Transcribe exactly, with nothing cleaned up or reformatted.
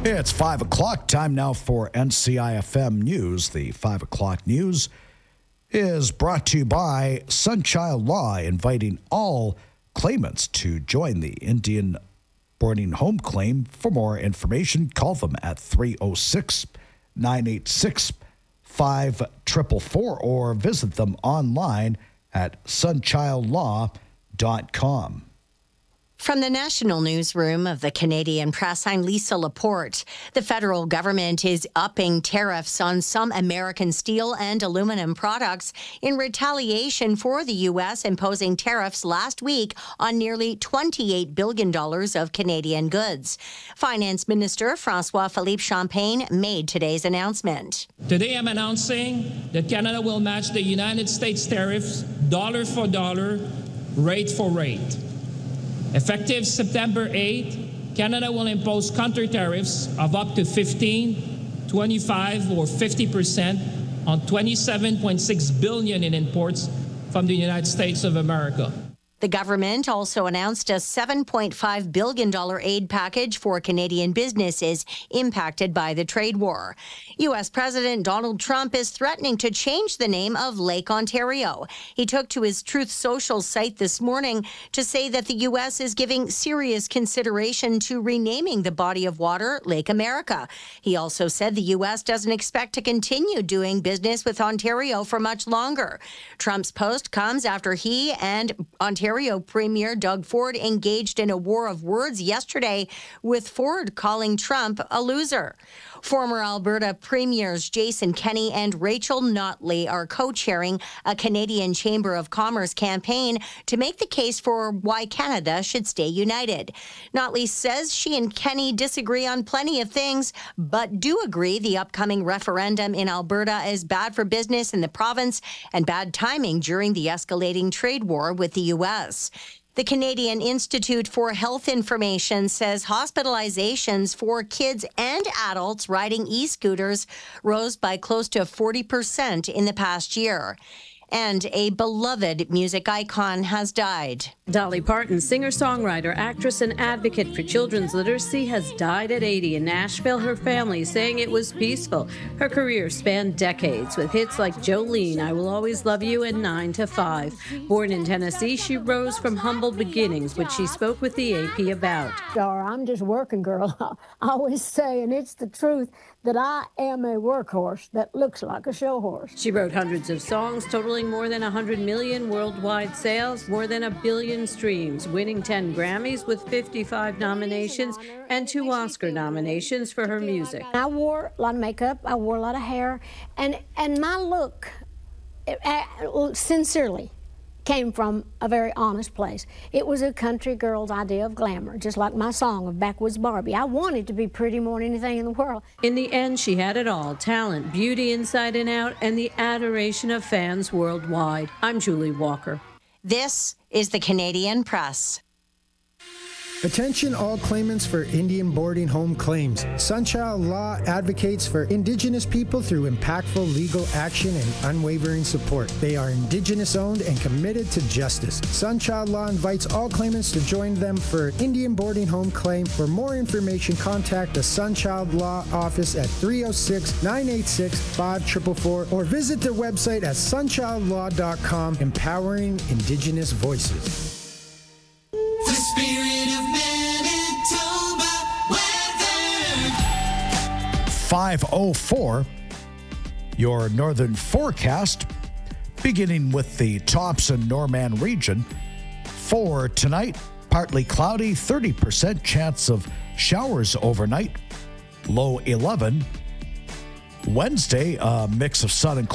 It's five o'clock. Time now for N C I F M News. The five o'clock news is brought to you by Sunchild Law, inviting all claimants to join the Indian boarding home claim. For more information, call them at three oh six, nine eight six, five four four four or visit them online at sunchild law dot com. From the national newsroom of the Canadian Press, I'm Lisa Laporte. The federal government is upping tariffs on some American steel and aluminum products in retaliation for the U S imposing tariffs last week on nearly twenty-eight billion dollars of Canadian goods. Finance Minister François-Philippe Champagne made today's announcement. Today I'm announcing that Canada will match the United States tariffs dollar for dollar, rate for rate. Effective September eighth, Canada will impose counter tariffs of up to fifteen, twenty-five, or fifty percent on twenty-seven point six billion dollars in imports from the United States of America. The government also announced a seven point five billion dollars aid package for Canadian businesses impacted by the trade war. U S President Donald Trump is threatening to change the name of Lake Ontario. He took to his Truth Social site this morning to say that the U S is giving serious consideration to renaming the body of water Lake America. He also said the U S doesn't expect to continue doing business with Ontario for much longer. Trump's post comes after he and Ontario Ontario Premier Doug Ford engaged in a war of words yesterday, with Ford calling Trump a loser. Former Alberta Premiers Jason Kenney and Rachel Notley are co-chairing a Canadian Chamber of Commerce campaign to make the case for why Canada should stay united. Notley says she and Kenney disagree on plenty of things, but do agree the upcoming referendum in Alberta is bad for business in the province and bad timing during the escalating trade war with the U S. The Canadian Institute for Health Information says hospitalizations for kids and adults riding e-scooters rose by close to forty percent in the past year. And a beloved music icon has died. Dolly Parton, singer-songwriter, actress, and advocate for children's literacy, has died at eighty in Nashville, her family saying it was peaceful. Her career spanned decades with hits like Jolene, I Will Always Love You, and nine to five. Born in Tennessee, she rose from humble beginnings, which she spoke with the A P about. Dara, I'm just a working girl. I always say, and it's the truth, that I am a workhorse that looks like a show horse. She wrote hundreds of songs, totaling more than one hundred million worldwide sales, more than a billion streams, winning ten Grammys with fifty-five nominations and two Oscar nominations for her music. I wore a lot of makeup, I wore a lot of hair, and, and my look, uh, sincerely, came from a very honest place. It was a country girl's idea of glamour, just like my song of Backwoods Barbie. I wanted to be pretty more than anything in the world. In the end, she had it all: talent, beauty inside and out, and the adoration of fans worldwide. I'm Julie Walker. This is the Canadian Press. Attention all claimants for Indian boarding home claims. Sunchild Law advocates for Indigenous people through impactful legal action and unwavering support. They are Indigenous owned and committed to justice. Sunchild Law invites all claimants to join them for Indian boarding home claim. For more information, contact the Sunchild Law office at three oh six, nine eight six, five four four four or visit their website at sunchild law dot com, empowering Indigenous voices. The spirit of Manitoba weather. five oh four, your northern forecast, beginning with the Thompson Norman region. For tonight, partly cloudy, thirty percent chance of showers overnight, low eleven. Wednesday, a mix of sun and